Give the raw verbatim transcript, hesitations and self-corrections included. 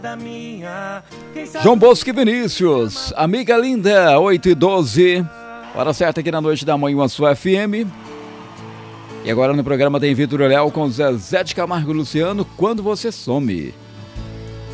João Bosco e Vinícius, amiga linda, oito e doze, hora certa aqui na noite da manhã, a sua F M. E agora no programa tem Vitor Léo com Zezé de Camargo e Luciano, Quando Você Some.